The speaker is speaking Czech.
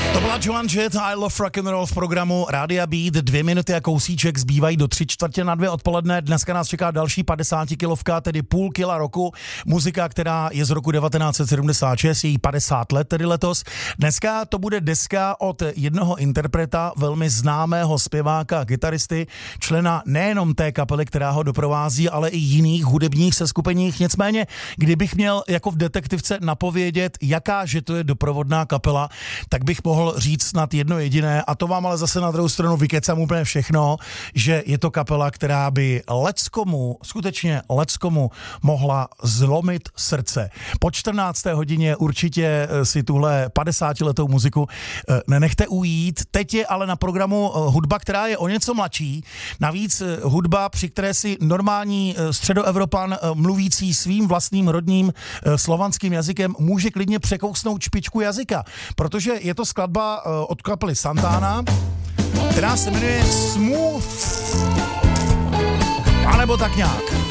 To byla Joan Jett a I Love Rock and Roll v programu Rádia Beat. 2 minuty a kousíček zbývají do 3:45 odpoledne. Dneska nás čeká další 50kilovka, tedy půl kila roku. Muzika, která je z roku 1976, její 50 let tedy letos. Dneska to bude deska od jednoho interpreta, velmi známého zpěváka a kytaristy, člena nejenom té kapely, která ho doprovází, ale i jiných hudebních seskupeních. Nicméně, kdybych měl jako v detektivce napovědět, jaká že to je doprovodná kapela, tak bych mohl říct snad jedno jediné, a to vám ale zase na druhou stranu vykecám úplně všechno, že je to kapela, která by leckomu, skutečně leckomu mohla zlomit srdce. Po 14. hodině určitě si tuhle 50letou muziku nenechte ujít. Teď je ale na programu hudba, která je o něco mladší. Navíc hudba, při které si normální středoevropan mluvící svým vlastním rodním slovanským jazykem může klidně překousnout špičku jazyka, protože je to skladba od kapely Santana, která se jmenuje Smooth, anebo tak nějak.